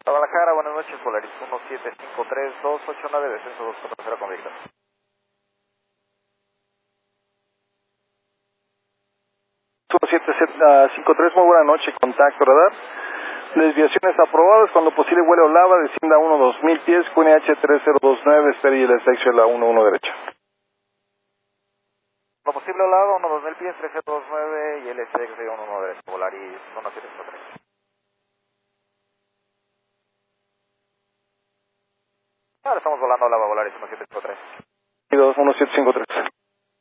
Guadalajara, buenas noches, Volaris 1753289, descenso 240 con Víctor. 1753, muy buena noche, contacto radar. Desviaciones aprobadas, cuando posible vuelo Olava, descienda 1-2000 pies, QNH 3029, espere y el SX la 11 derecha. Lo posible al lado, 1-2000 pies, 3029 y el SX 11 derecha, Volaris 1753. Ahora estamos volando a Olava, Volaris 1753. 1753.